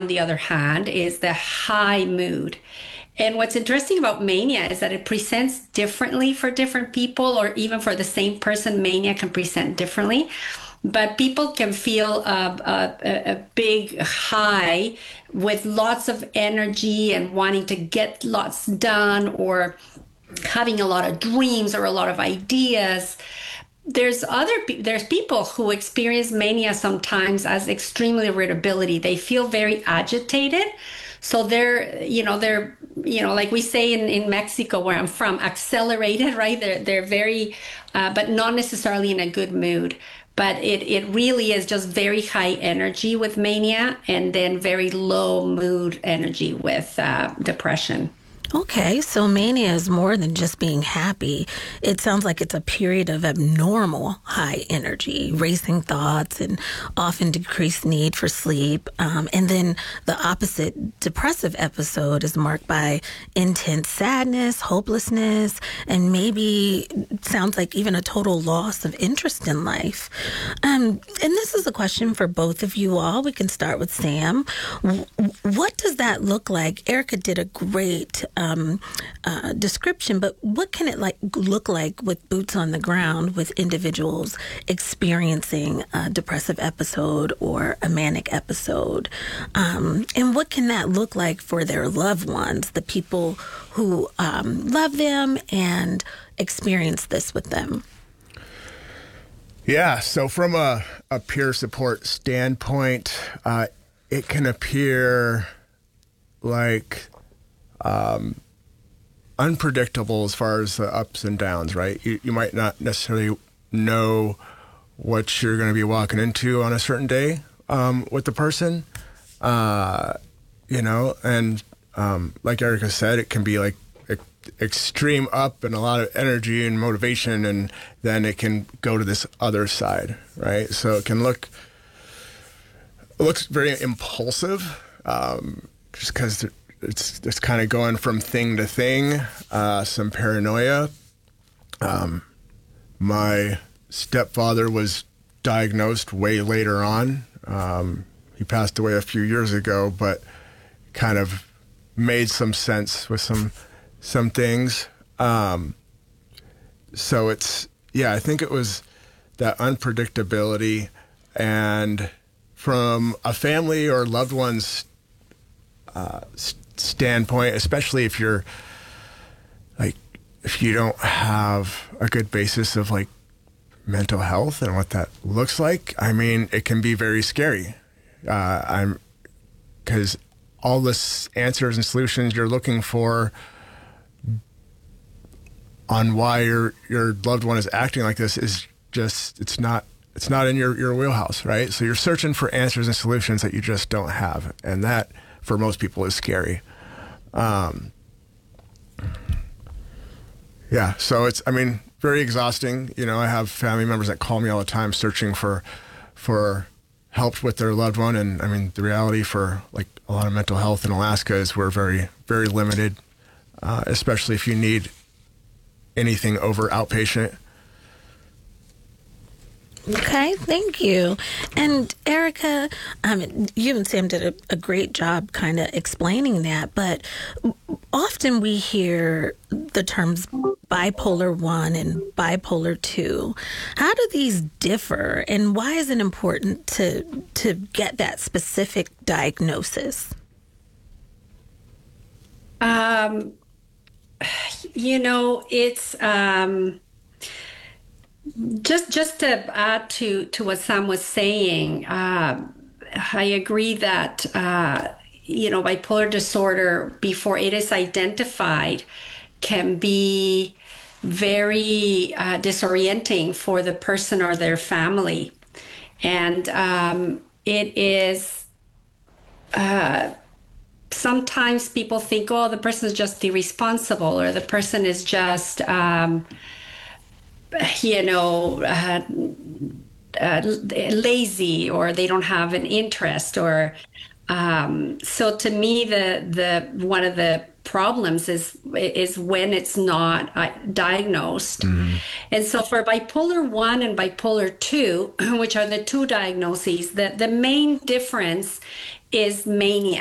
the other hand, is the high mood. And what's interesting about mania is that it presents differently for different people, or even for the same person, mania can present differently. But people can feel a big high with lots of energy and wanting to get lots done, or having a lot of dreams or a lot of ideas. There's people who experience mania sometimes as extreme irritability. They feel very agitated. So they're like we say in Mexico, where I'm from, accelerated, right? They're very, but not necessarily in a good mood. But it really is just very high energy with mania, and then very low mood energy with depression. Okay, so mania is more than just being happy. It sounds like it's a period of abnormal high energy, racing thoughts, and often decreased need for sleep. And then the opposite, depressive episode, is marked by intense sadness, hopelessness, and maybe sounds like even a total loss of interest in life. And this is a question for both of you all. We can start with Sam. What does that look like? Erica did a great description, but what can it look like with boots on the ground with individuals experiencing a depressive episode or a manic episode? And what can that look like for their loved ones, the people who love them and experience this with them? Yeah, so from a peer support standpoint, it can appear like unpredictable as far as the ups and downs, right? You might not necessarily know what you're going to be walking into on a certain day with the person, and like Erica said, it can be like extreme up and a lot of energy and motivation, and then it can go to this other side, right? So it looks very impulsive, just because it's kind of going from thing to thing, some paranoia. My stepfather was diagnosed way later on. He passed away a few years ago, but kind of made some sense with some things. So I think it was that unpredictability, and from a family or loved one's standpoint, especially if you don't have a good basis of like mental health and what that looks like, I mean, it can be very scary. Because all the answers and solutions you're looking for on why your loved one is acting like this is just, it's not in your wheelhouse, right? So you're searching for answers and solutions that you just don't have, and that for most people is scary. So it's, very exhausting. I have family members that call me all the time searching for help with their loved one. And the reality for like a lot of mental health in Alaska is we're very, very limited, especially if you need anything over outpatient. Okay, thank you. And Erica, you and Sam did a great job kind of explaining that, but often we hear the terms bipolar 1 and bipolar 2. How do these differ, and why is it important to get that specific diagnosis? It's just to add to what Sam was saying. I agree that bipolar disorder, before it is identified, can be very disorienting for the person or their family, and it is. Sometimes people think, oh, the person is just irresponsible, or the person is just, lazy, or they don't have an interest, or so to me, the one of the problems is when it's not diagnosed. Mm-hmm. And so for bipolar 1 and bipolar 2, which are the two diagnoses, the main difference is mania.